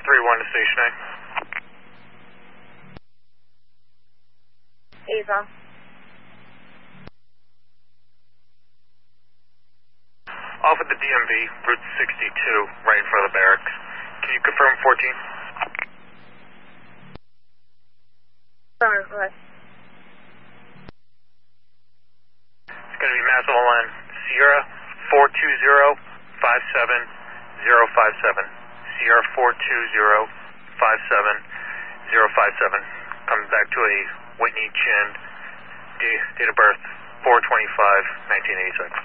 3-1 to Station A. Ava. Off at the DMV, Route 62, right in front of the barracks. Can you confirm 14? Affirmative. It's going to be Massive LN, Sierra 420-57057. Sierra 420-57057. Coming back to a Whitney Chin, date of birth 4/25/1986.